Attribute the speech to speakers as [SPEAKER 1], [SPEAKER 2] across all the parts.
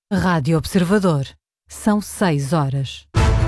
[SPEAKER 1] Rádio Observador. São 6 horas.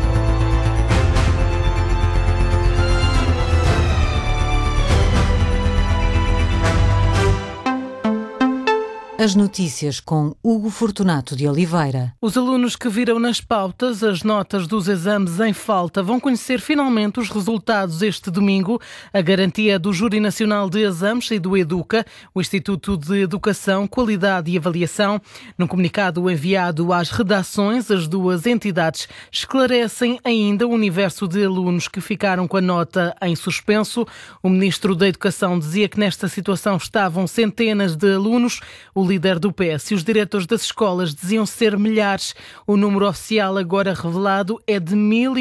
[SPEAKER 1] As notícias com Hugo Fortunato de Oliveira.
[SPEAKER 2] Os alunos que viram nas pautas as notas dos exames em falta vão conhecer finalmente os resultados este domingo. A garantia do Júri Nacional de Exames e do EDUCA, o Instituto de Educação, Qualidade e Avaliação. Num comunicado enviado às redações, as duas entidades esclarecem ainda o universo de alunos que ficaram com a nota em suspenso. O Ministro da Educação dizia que nesta situação estavam centenas de alunos. O líder do PS e os diretores das escolas diziam ser milhares. O número oficial agora revelado é de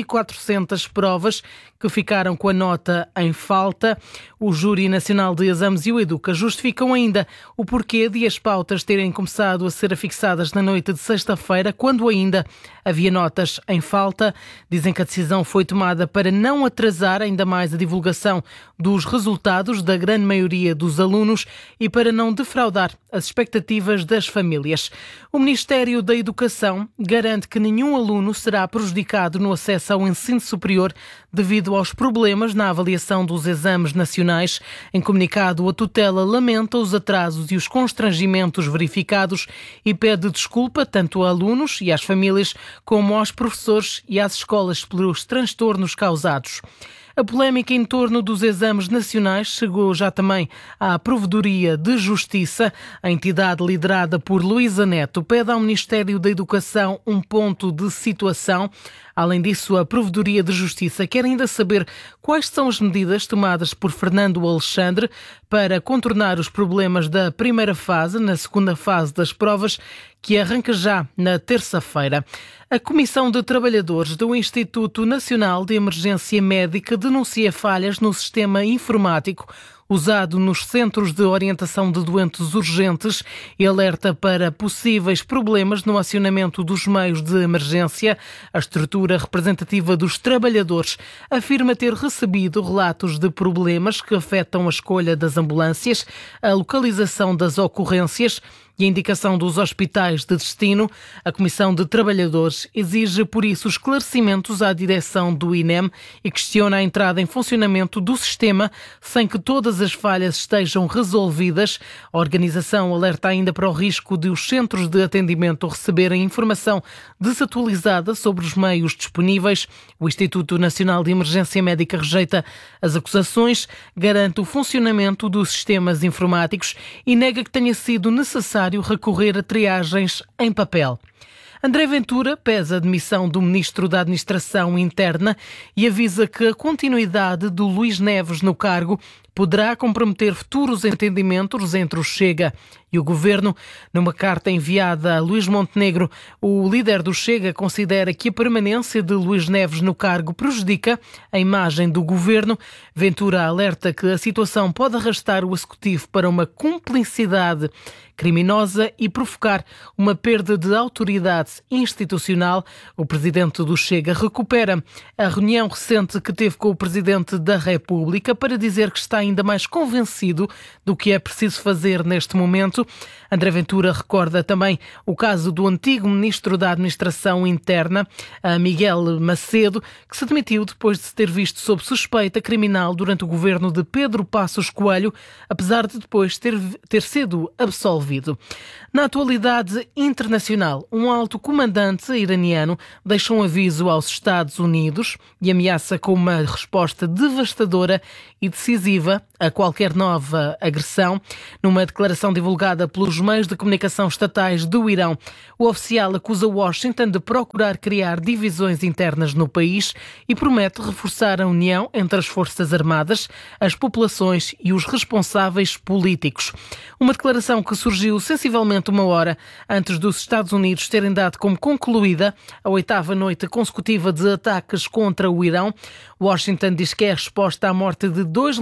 [SPEAKER 2] 1.400 provas que ficaram com a nota em falta. O Júri Nacional de Exames e o EDUCA justificam ainda o porquê de as pautas terem começado a ser afixadas na noite de sexta-feira, quando ainda havia notas em falta. Dizem que a decisão foi tomada para não atrasar ainda mais a divulgação dos resultados da grande maioria dos alunos e para não defraudar as expectativas das famílias. O Ministério da Educação garante que nenhum aluno será prejudicado no acesso ao ensino superior devido aos problemas na avaliação dos exames nacionais. Em comunicado, a tutela lamenta os atrasos e os constrangimentos verificados e pede desculpa tanto a alunos e às famílias como aos professores e às escolas pelos transtornos causados. A polémica em torno dos exames nacionais chegou já também à Provedoria de Justiça. A entidade liderada por Luísa Neto pede ao Ministério da Educação um ponto de situação. Além disso, a Provedoria de Justiça quer ainda saber quais são as medidas tomadas por Fernando Alexandre para contornar os problemas da primeira fase, na segunda fase das provas, que arranca já na terça-feira. A Comissão de Trabalhadores do Instituto Nacional de Emergência Médica denuncia falhas no sistema informático usado nos Centros de Orientação de Doentes Urgentes e alerta para possíveis problemas no acionamento dos meios de emergência. A estrutura representativa dos trabalhadores afirma ter recebido relatos de problemas que afetam a escolha das ambulâncias, a localização das ocorrências e a indicação dos hospitais de destino. A Comissão de Trabalhadores exige, por isso, esclarecimentos à direção do INEM e questiona a entrada em funcionamento do sistema sem que todas as falhas estejam resolvidas. A organização alerta ainda para o risco de os centros de atendimento receberem informação desatualizada sobre os meios disponíveis. O Instituto Nacional de Emergência Médica rejeita as acusações, garante o funcionamento dos sistemas informáticos e nega que tenha sido necessário recorrer a triagens em papel. André Ventura pesa a demissão do Ministro da Administração Interna e avisa que a continuidade do Luís Neves no cargo poderá comprometer futuros entendimentos entre o Chega e o Governo. Numa carta enviada a Luís Montenegro, o líder do Chega considera que a permanência de Luís Neves no cargo prejudica a imagem do Governo. Ventura alerta que a situação pode arrastar o Executivo para uma cumplicidade criminosa e provocar uma perda de autoridade institucional. O presidente do Chega recupera a reunião recente que teve com o Presidente da República para dizer que está ainda mais convencido do que é preciso fazer neste momento. André Ventura recorda também o caso do antigo Ministro da Administração Interna, Miguel Macedo, que se demitiu depois de se ter visto sob suspeita criminal durante o governo de Pedro Passos Coelho, apesar de depois ter sido absolvido. Na atualidade internacional, um alto comandante iraniano deixa um aviso aos Estados Unidos e ameaça com uma resposta devastadora e decisiva a qualquer nova agressão. Numa declaração divulgada pelos meios de comunicação estatais do Irão, o oficial acusa Washington de procurar criar divisões internas no país e promete reforçar a união entre as Forças Armadas, as populações e os responsáveis políticos. Uma declaração que surgiu sensivelmente uma hora antes dos Estados Unidos terem dado como concluída a 8ª noite consecutiva de ataques contra o Irão. Washington diz que é a resposta à morte de 2 militares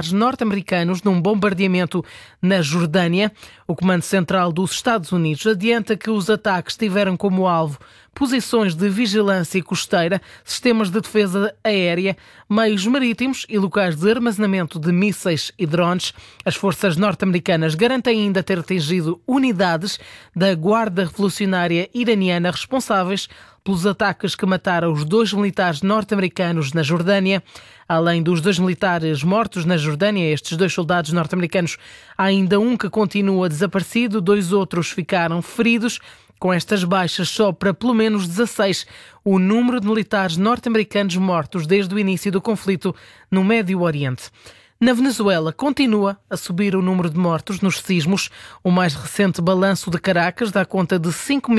[SPEAKER 2] militares norte-americanos num bombardeamento na Jordânia. O Comando Central dos Estados Unidos adianta que os ataques tiveram como alvo posições de vigilância costeira, sistemas de defesa aérea, meios marítimos e locais de armazenamento de mísseis e drones. As forças norte-americanas garantem ainda ter atingido unidades da Guarda Revolucionária Iraniana responsáveis pelos ataques que mataram os 2 militares norte-americanos na Jordânia. Além dos 2 militares mortos na Jordânia, estes 2 soldados norte-americanos, há ainda um que continua desaparecido, 2 outros ficaram feridos. Com estas baixas, só para pelo menos 16 o número de militares norte-americanos mortos desde o início do conflito no Médio Oriente. Na Venezuela, continua a subir o número de mortos nos sismos. O mais recente balanço de Caracas dá conta de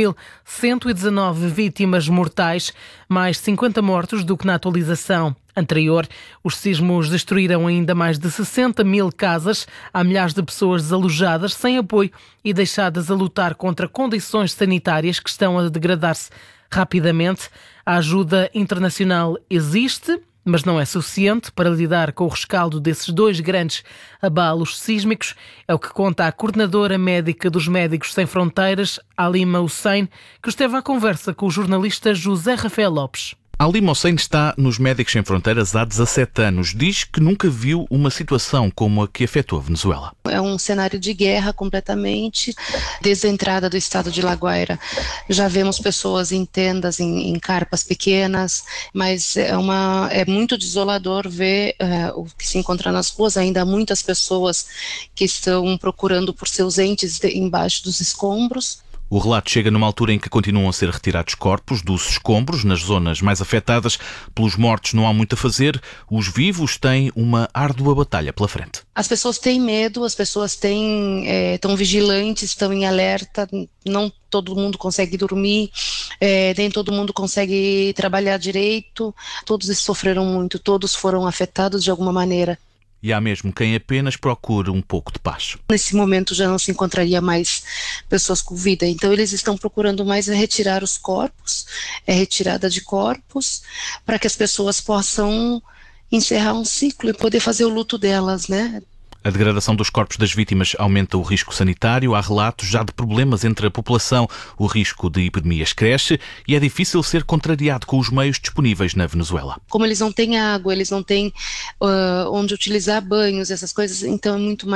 [SPEAKER 2] 5.119 vítimas mortais, mais 50 mortos do que na atualização anterior. Os sismos destruíram ainda mais de 60 mil casas. Há milhares de pessoas desalojadas, sem apoio e deixadas a lutar contra condições sanitárias que estão a degradar-se rapidamente. A ajuda internacional existe, mas não é suficiente para lidar com o rescaldo desses 2 grandes abalos sísmicos. É o que conta a coordenadora médica dos Médicos Sem Fronteiras, Halima Hussein, que esteve à conversa com o jornalista José Rafael Lopes.
[SPEAKER 3] Halima Hussein está nos Médicos Sem Fronteiras há 17 anos. Diz que nunca viu uma situação como a que afetou a Venezuela.
[SPEAKER 4] É um cenário de guerra completamente. Desde a entrada do estado de La Guaira, já vemos pessoas em tendas, em carpas pequenas, mas é muito desolador ver o que se encontra nas ruas. Ainda há muitas pessoas que estão procurando por seus entes embaixo dos escombros.
[SPEAKER 3] O relato chega numa altura em que continuam a ser retirados corpos dos escombros nas zonas mais afetadas. Pelos mortos não há muito a fazer. Os vivos têm uma árdua batalha pela frente.
[SPEAKER 4] As pessoas têm medo, as pessoas estão vigilantes, estão em alerta. Não todo mundo consegue dormir, nem todo mundo consegue trabalhar direito. Todos sofreram muito, todos foram afetados de alguma maneira.
[SPEAKER 3] E há mesmo quem apenas procure um pouco de paz.
[SPEAKER 4] Nesse momento já não se encontraria mais pessoas com vida, então eles estão procurando mais retirar os corpos, retirada de corpos, para que as pessoas possam encerrar um ciclo e poder fazer o luto delas, né?
[SPEAKER 3] A degradação dos corpos das vítimas aumenta o risco sanitário. Há relatos já de problemas entre a população. O risco de epidemias cresce e é difícil ser contrariado com os meios disponíveis na Venezuela.
[SPEAKER 4] Como eles não têm água, eles não têm onde utilizar banhos, essas coisas, então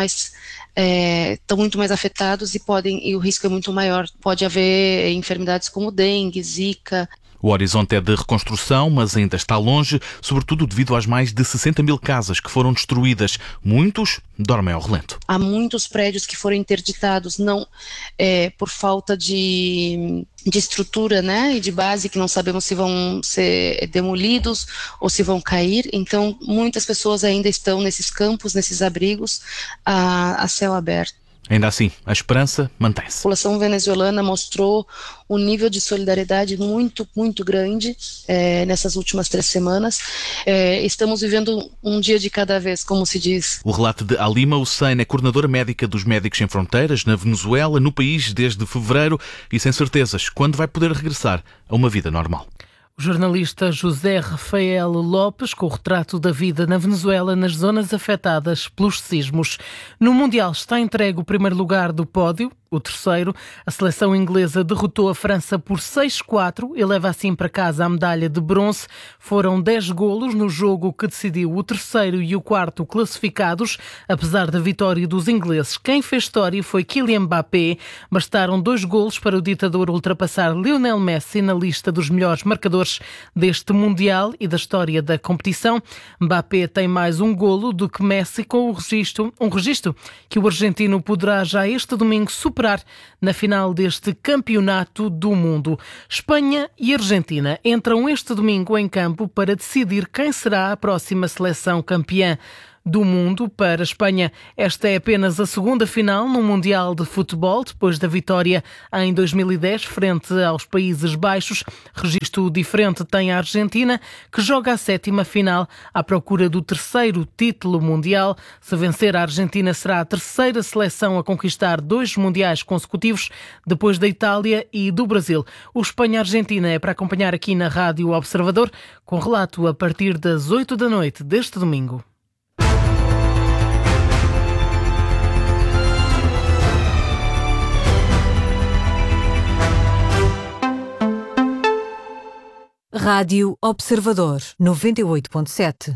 [SPEAKER 4] estão muito mais afetados e o risco é muito maior. Pode haver enfermidades como dengue, zika.
[SPEAKER 3] O horizonte é de reconstrução, mas ainda está longe, sobretudo devido às mais de 60 mil casas que foram destruídas. Muitos dormem ao relento.
[SPEAKER 4] Há muitos prédios que foram interditados, não por falta de estrutura, né, e de base, que não sabemos se vão ser demolidos ou se vão cair. Então, muitas pessoas ainda estão nesses campos, nesses abrigos, a céu aberto.
[SPEAKER 3] Ainda assim, a esperança mantém-se.
[SPEAKER 4] A população venezuelana mostrou um nível de solidariedade muito, muito grande nessas últimas 3 semanas. Estamos vivendo um dia de cada vez, como se diz.
[SPEAKER 3] O relato de Halima Hussein é coordenadora médica dos Médicos Sem Fronteiras na Venezuela, no país desde fevereiro e sem certezas quando vai poder regressar a uma vida normal.
[SPEAKER 2] O jornalista José Rafael Lopes, com o retrato da vida na Venezuela nas zonas afetadas pelos sismos. No Mundial está entregue o primeiro lugar do pódio, o terceiro. A seleção inglesa derrotou a França por 6-4 e leva assim para casa a medalha de bronze. Foram 10 golos no jogo que decidiu o terceiro e o quarto classificados. Apesar da vitória dos ingleses, quem fez história foi Kylian Mbappé. Bastaram 2 golos para o ditador ultrapassar Lionel Messi na lista dos melhores marcadores deste Mundial e da história da competição. Mbappé tem mais um golo do que Messi, com um registro que o argentino poderá já este domingo superar na final deste Campeonato do Mundo. Espanha e Argentina entram este domingo em campo para decidir quem será a próxima seleção campeã do mundo. Para a Espanha, esta é apenas a segunda final no Mundial de Futebol, depois da vitória em 2010 frente aos Países Baixos. Registro diferente tem a Argentina, que joga a 7ª final à procura do terceiro título mundial. Se vencer, a Argentina será a terceira seleção a conquistar 2 mundiais consecutivos, depois da Itália e do Brasil. O Espanha-Argentina é para acompanhar aqui na Rádio Observador, com relato a partir das 8 da noite deste domingo.
[SPEAKER 1] Rádio Observador 98.7.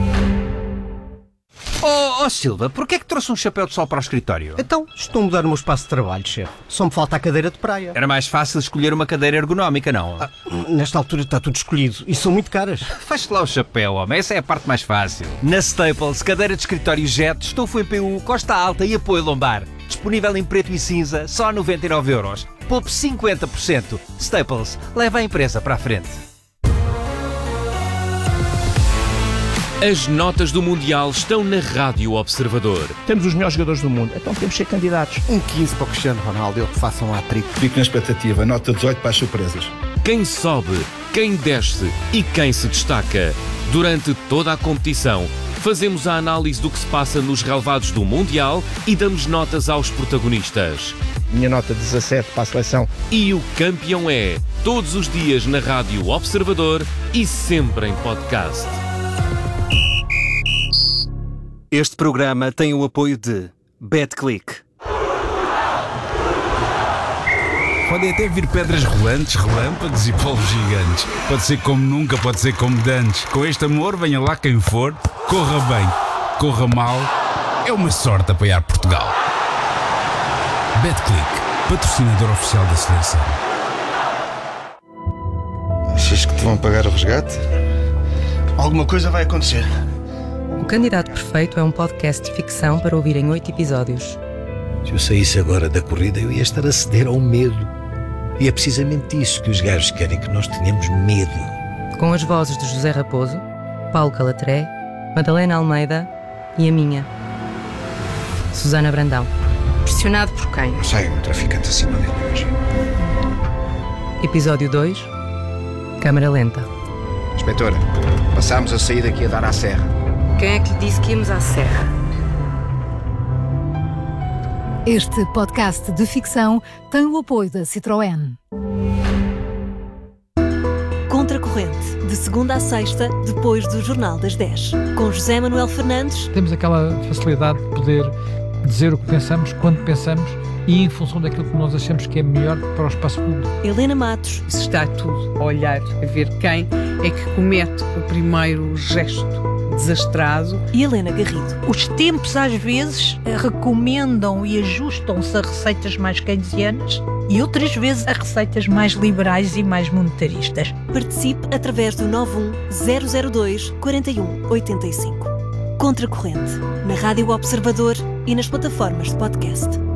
[SPEAKER 5] Oh Silva, porquê é que trouxe um chapéu de sol para o escritório?
[SPEAKER 6] Então, estou a mudar o meu espaço de trabalho, chefe. Só me falta a cadeira de praia.
[SPEAKER 5] Era mais fácil escolher uma cadeira ergonómica, não?
[SPEAKER 6] Nesta altura está tudo escolhido e são muito caras.
[SPEAKER 5] Faz-te lá o chapéu, homem. Essa é a parte mais fácil. Na Staples, cadeira de escritório Jet, estofo em PU, costa alta e apoio lombar. Disponível em preto e cinza, só 99€. Poupe 50%. Staples, leva a empresa para a frente.
[SPEAKER 7] As notas do Mundial estão na Rádio Observador.
[SPEAKER 8] Temos os melhores jogadores do mundo, então temos que ser candidatos.
[SPEAKER 6] Um 15 para o Cristiano Ronaldo, ele que faça um hat-trick.
[SPEAKER 9] Fico na expectativa, nota 18 para as surpresas.
[SPEAKER 7] Quem sobe, quem desce e quem se destaca. Durante toda a competição, fazemos a análise do que se passa nos relevados do Mundial e damos notas aos protagonistas.
[SPEAKER 8] Minha nota 17 para a seleção.
[SPEAKER 7] E o campeão é, todos os dias na Rádio Observador e sempre em podcast.
[SPEAKER 5] Este programa tem o apoio de BetClick.
[SPEAKER 10] Podem até vir pedras rolantes, relâmpagos e polvos gigantes. Pode ser como nunca, pode ser como dantes. Com este amor, venha lá quem for, corra bem, corra mal. É uma sorte apoiar Portugal. BetClick, patrocinador oficial da seleção.
[SPEAKER 9] Achas que te vão pagar o resgate?
[SPEAKER 6] Alguma coisa vai acontecer.
[SPEAKER 11] O Candidato Perfeito é um podcast de ficção para ouvir em 8 episódios.
[SPEAKER 12] Se eu saísse agora da corrida, eu ia estar a ceder ao medo. E é precisamente isso que os gajos querem, que nós tenhamos medo.
[SPEAKER 11] Com as vozes de José Raposo, Paulo Calatré, Madalena Almeida e a minha, Susana Brandão. Pressionado por quem?
[SPEAKER 12] Não sai um traficante acima dele, imagino.
[SPEAKER 11] Episódio 2, Câmara Lenta.
[SPEAKER 8] Inspetora, passámos a sair daqui a dar à serra.
[SPEAKER 11] Quem é que lhe disse que íamos à serra?
[SPEAKER 13] Este podcast de ficção tem o apoio da Citroën.
[SPEAKER 14] Contracorrente, de segunda a sexta, depois do Jornal das 10. Com José Manuel Fernandes.
[SPEAKER 15] Temos aquela facilidade de poder dizer o que pensamos, quando pensamos e em função daquilo que nós achamos que é melhor para o espaço público.
[SPEAKER 14] Helena Matos.
[SPEAKER 16] Se está tudo a olhar, a ver quem é que comete o primeiro gesto desastrado.
[SPEAKER 14] E Helena Garrido.
[SPEAKER 17] Os tempos às vezes recomendam e ajustam-se a receitas mais keynesianas e outras vezes a receitas mais liberais e mais monetaristas.
[SPEAKER 14] Participe através do 91002-4185. Contracorrente, na Rádio Observador e nas plataformas de podcast.